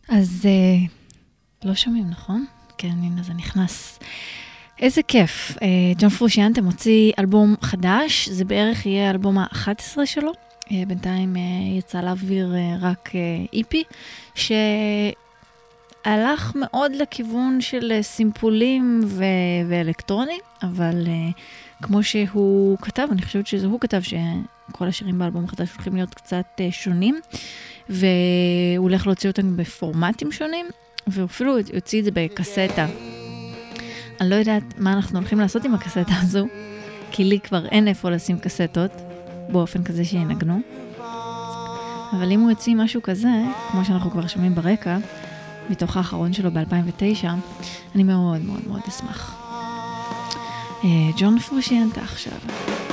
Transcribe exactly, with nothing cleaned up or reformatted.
אז לא שומעים, נכון? כן, הנה זה נכנס. איזה כיף. ג'ון פרושיאנטה מוציא אלבום חדש, זה בערך יהיה האלבום ה-אחת עשרה שלו. בינתיים יצא להעביר רק איפי, שהלך מאוד לכיוון של סימפולים ו- ואלקטרוני, אבל כמו שהוא כתב, אני חושבת שזה הוא כתב שכל השירים באלבום החדש הולכים להיות קצת שונים, והוא הולך להוציא אותם בפורמטים שונים, והוא אפילו יוציא את זה בקסטה. אני לא יודעת מה אנחנו הולכים לעשות עם הקסטה הזו, כי לי כבר אין איפה לשים קסטות, באופן כזה שינגנו. אבל אם הוא יוציא משהו כזה, כמו שאנחנו כבר שומעים ברקע, מתוך האחרון שלו ב-אלפיים ותשע, אני מאוד מאוד מאוד אשמח. ג'ון פרושיאנטה עכשיו.